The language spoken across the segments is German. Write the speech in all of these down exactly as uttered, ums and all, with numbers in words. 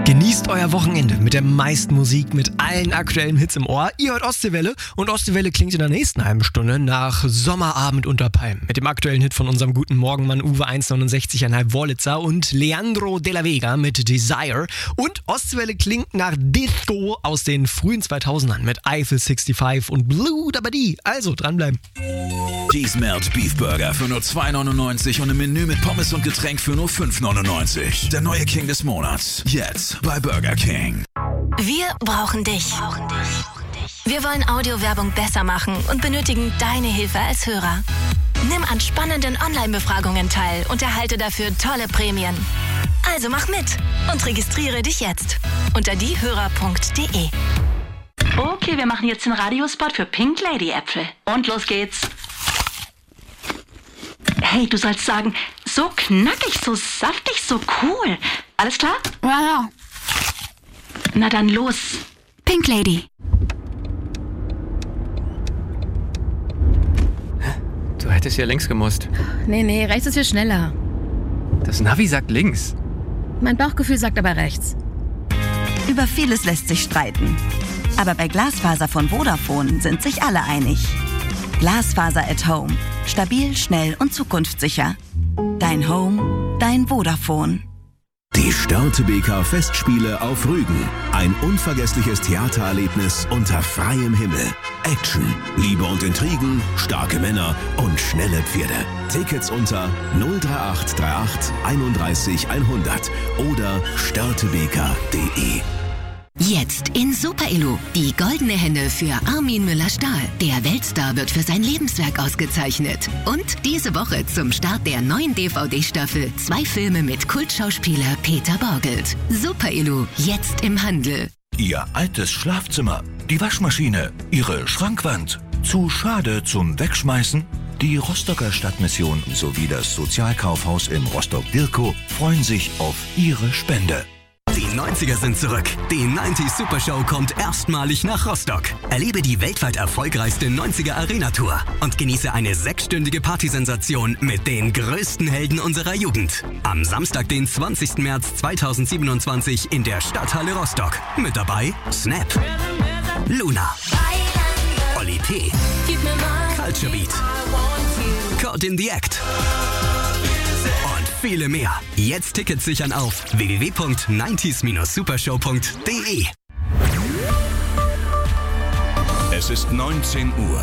Genießt euer Wochenende mit der meisten Musik, mit allen aktuellen Hits im Ohr. Ihr hört Ostseewelle und Ostseewelle klingt in der nächsten halben Stunde nach Sommerabend unter Palmen. Mit dem aktuellen Hit von unserem guten Morgenmann Uwe eins neunundsechzig Komma fünf Wurlitzer und Leandro de la Vega mit Desire. Und Ostseewelle klingt nach Disco aus den frühen zweitausendern mit Eiffel fünfundsechzig und Blue Dabadi. Also dranbleiben. Diesmelt Beef Burger für nur zwei neunundneunzig und ein Menü mit Pommes und Getränk für nur fünf neunundneunzig. Der neue King des Monats. Jetzt bei Burger King. Wir brauchen dich. Wir wollen Audiowerbung besser machen und benötigen deine Hilfe als Hörer. Nimm an spannenden Online-Befragungen teil und erhalte dafür tolle Prämien. Also mach mit und registriere dich jetzt unter diehörer punkt de. Okay, wir machen jetzt den Radiospot für Pink Lady Äpfel. Und los geht's. Hey, du sollst sagen, so knackig, so saftig, so cool. Alles klar? Ja, ja. Na dann los. Pink Lady. Du hättest ja links gemusst. Nee, nee, rechts ist viel schneller. Das Navi sagt links. Mein Bauchgefühl sagt aber rechts. Über vieles lässt sich streiten. Aber bei Glasfaser von Vodafone sind sich alle einig. Glasfaser at Home. Stabil, schnell und zukunftssicher. Dein Home, dein Vodafone. Die Störtebeker Festspiele auf Rügen. Ein unvergessliches Theatererlebnis unter freiem Himmel. Action, Liebe und Intrigen, starke Männer und schnelle Pferde. Tickets unter null drei acht drei acht einunddreißig hundert oder störtebeker punkt de. Jetzt in Super Illu. Die goldene Henne für Armin Müller-Stahl. Der Weltstar wird für sein Lebenswerk ausgezeichnet. Und diese Woche zum Start der neuen D V D-Staffel zwei Filme mit Kultschauspieler Peter Borgelt. Super Illu, jetzt im Handel. Ihr altes Schlafzimmer, die Waschmaschine, Ihre Schrankwand. Zu schade zum Wegschmeißen? Die Rostocker Stadtmission sowie das Sozialkaufhaus in Rostock-Dirkow freuen sich auf Ihre Spende. Die neunziger sind zurück. Die neunzig Super Show kommt erstmalig nach Rostock. Erlebe die weltweit erfolgreichste neunziger Arena-Tour und genieße eine sechsstündige Partysensation mit den größten Helden unserer Jugend. Am Samstag, den zwanzigsten März zweitausendsiebenundzwanzig in der Stadthalle Rostock. Mit dabei Snap, Luna, Oli P, Culture Beat, Caught in the Act und viele mehr. Jetzt Tickets sichern auf w w w punkt neunzig supershow punkt de. Es ist neunzehn Uhr.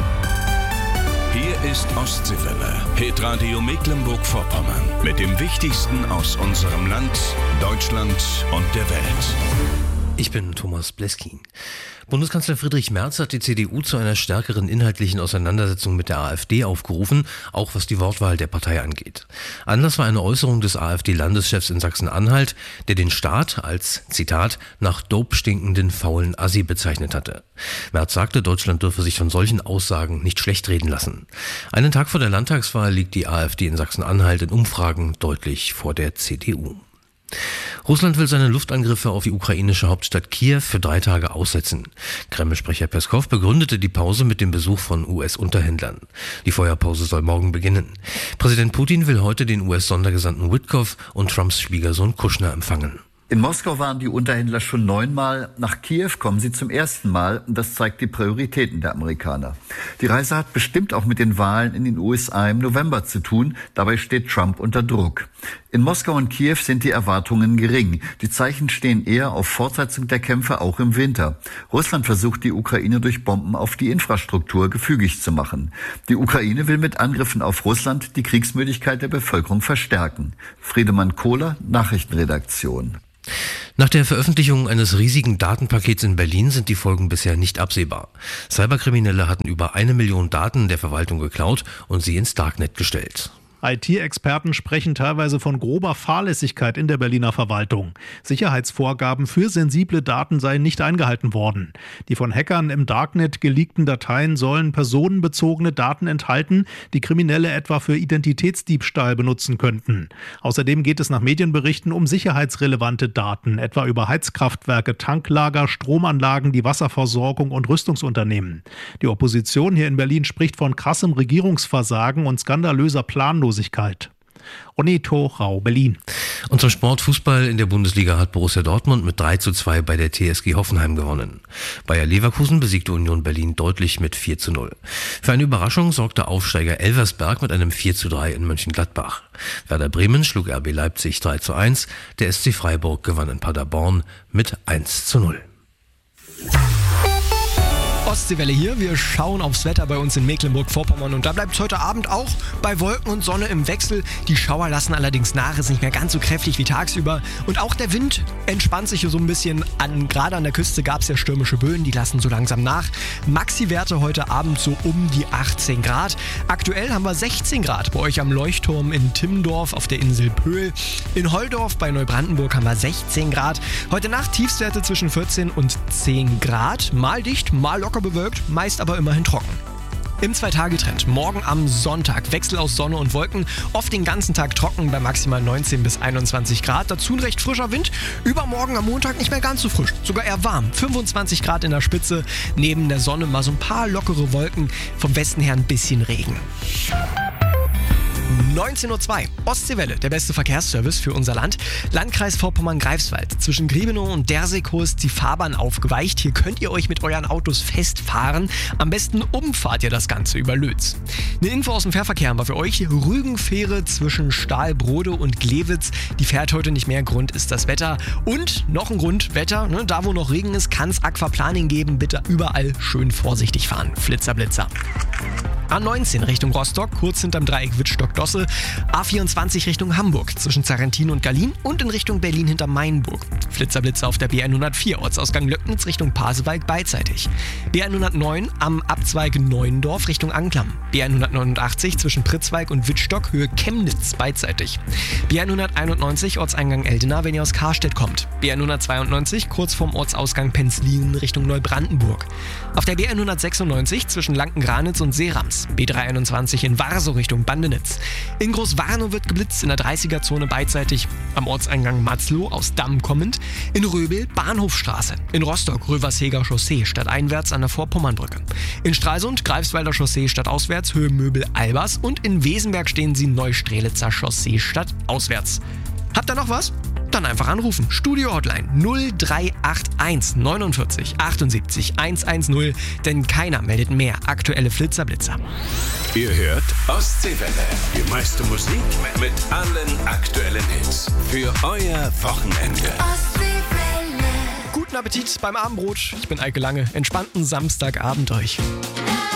Hier ist Ostseewelle, Hitradio Mecklenburg-Vorpommern. Mit dem Wichtigsten aus unserem Land, Deutschland und der Welt. Ich bin Thomas Bleskin. Bundeskanzler Friedrich Merz hat die C D U zu einer stärkeren inhaltlichen Auseinandersetzung mit der AfD aufgerufen, auch was die Wortwahl der Partei angeht. Anlass war eine Äußerung des AfD-Landeschefs in Sachsen-Anhalt, der den Staat als, Zitat, nach Dope stinkenden faulen Assi bezeichnet hatte. Merz sagte, Deutschland dürfe sich von solchen Aussagen nicht schlecht reden lassen. Einen Tag vor der Landtagswahl liegt die AfD in Sachsen-Anhalt in Umfragen deutlich vor der C D U. Russland will seine Luftangriffe auf die ukrainische Hauptstadt Kiew für drei Tage aussetzen. Kreml-Sprecher Peskow begründete die Pause mit dem Besuch von U S-Unterhändlern. Die Feuerpause soll morgen beginnen. Präsident Putin will heute den U S-Sondergesandten Witkow und Trumps Schwiegersohn Kushner empfangen. In Moskau waren die Unterhändler schon neunmal. Nach Kiew kommen sie zum ersten Mal. Das zeigt die Prioritäten der Amerikaner. Die Reise hat bestimmt auch mit den Wahlen in den U S A im November zu tun. Dabei steht Trump unter Druck. In Moskau und Kiew sind die Erwartungen gering. Die Zeichen stehen eher auf Fortsetzung der Kämpfe auch im Winter. Russland versucht, die Ukraine durch Bomben auf die Infrastruktur gefügig zu machen. Die Ukraine will mit Angriffen auf Russland die Kriegsmüdigkeit der Bevölkerung verstärken. Friedemann Kohler, Nachrichtenredaktion. Nach der Veröffentlichung eines riesigen Datenpakets in Berlin sind die Folgen bisher nicht absehbar. Cyberkriminelle hatten über eine Million Daten der Verwaltung geklaut und sie ins Darknet gestellt. I T-Experten sprechen teilweise von grober Fahrlässigkeit in der Berliner Verwaltung. Sicherheitsvorgaben für sensible Daten seien nicht eingehalten worden. Die von Hackern im Darknet geleakten Dateien sollen personenbezogene Daten enthalten, die Kriminelle etwa für Identitätsdiebstahl benutzen könnten. Außerdem geht es nach Medienberichten um sicherheitsrelevante Daten, etwa über Heizkraftwerke, Tanklager, Stromanlagen, die Wasserversorgung und Rüstungsunternehmen. Die Opposition hier in Berlin spricht von krassem Regierungsversagen und skandalöser Planlosigkeit. Ornitho Rau-Berlin. Und zum Sport Fußball in der Bundesliga hat Borussia Dortmund mit drei zu zwei bei der T S G Hoffenheim gewonnen. Bayer Leverkusen besiegte Union Berlin deutlich mit vier zu null. Für eine Überraschung sorgte Aufsteiger Elversberg mit einem vier zu drei in Mönchengladbach. Werder Bremen schlug R B Leipzig drei zu eins. Der S C Freiburg gewann in Paderborn mit eins zu null. Ostseewelle hier. Wir schauen aufs Wetter bei uns in Mecklenburg-Vorpommern und da bleibt es heute Abend auch bei Wolken und Sonne im Wechsel. Die Schauer lassen allerdings nach, ist nicht mehr ganz so kräftig wie tagsüber und auch der Wind entspannt sich so ein bisschen an. Gerade an der Küste gab es ja stürmische Böen, die lassen so langsam nach. Maxi-Werte heute Abend so um die achtzehn Grad. Aktuell haben wir sechzehn Grad bei euch am Leuchtturm in Timmendorf auf der Insel Pöhl. In Holdorf bei Neubrandenburg haben wir sechzehn Grad. Heute Nacht Tiefstwerte zwischen vierzehn und zehn Grad. Mal dicht, mal locker bewölkt, meist aber immerhin trocken. Im Zwei-Tage-Trend. Morgen am Sonntag Wechsel aus Sonne und Wolken. Oft den ganzen Tag trocken bei maximal neunzehn bis einundzwanzig Grad. Dazu ein recht frischer Wind. Übermorgen am Montag nicht mehr ganz so frisch. Sogar eher warm. fünfundzwanzig Grad in der Spitze. Neben der Sonne mal so ein paar lockere Wolken. Vom Westen her ein bisschen Regen. neunzehn Uhr zwei. Ostseewelle, der beste Verkehrsservice für unser Land. Landkreis Vorpommern-Greifswald. Zwischen Griebenow und Dersekow ist die Fahrbahn aufgeweicht. Hier könnt ihr euch mit euren Autos festfahren. Am besten umfahrt ihr das Ganze über Lötz. Eine Info aus dem Fährverkehr haben wir für euch. Rügenfähre zwischen Stahlbrode und Glewitz. Die fährt heute nicht mehr. Grund ist das Wetter. Und noch ein Grund, Wetter. Ne? Da wo noch Regen ist, kann es Aquaplaning geben. Bitte überall schön vorsichtig fahren. Flitzer, Blitzer. A neunzehn Richtung Rostock, kurz hinterm Dreieck Wittstock-Dosse. A vierundzwanzig Richtung Hamburg, zwischen Zarrentin und Gallin und in Richtung Berlin hinter Mainburg. Flitzer-Blitzer auf der B hundertvier, Ortsausgang Löcknitz Richtung Pasewalk beidseitig. B hundertneun am Abzweig Neuendorf Richtung Anklam. B hundertneunundachtzig zwischen Pritzwalk und Wittstock, Höhe Chemnitz beidseitig. B hunderteinundneunzig Ortseingang Eldena, wenn ihr aus Karstedt kommt. B hundertzweiundneunzig kurz vorm Ortsausgang Penzlin Richtung Neubrandenburg. Auf der B hundertsechsundneunzig zwischen Lanken-Granitz und Seerams. B dreihunderteinundzwanzig in Warsow Richtung Bandenitz. In Großwarnow wird geblitzt in der dreißiger-Zone beidseitig. Am Ortseingang Matzlow aus Damm kommend. In Röbel Bahnhofstraße. In Rostock Röversheger Chaussee stadteinwärts an der Vorpommernbrücke. In Stralsund Greifswalder Chaussee stadtauswärts Höhe Möbel-Albers. Und in Wesenberg stehen sie Neustrelitzer Chaussee stadtauswärts. Habt ihr noch was? Dann einfach anrufen. Studio Hotline null drei acht eins neunundvierzig achtundsiebzig hundertzehn, denn keiner meldet mehr aktuelle Flitzer-Blitzer. Ihr hört Ostseewelle. Die meiste Musik mit allen aktuellen Hits. Für euer Wochenende. Guten Appetit beim Abendbrot. Ich bin Eike Lange. Entspannten Samstagabend euch.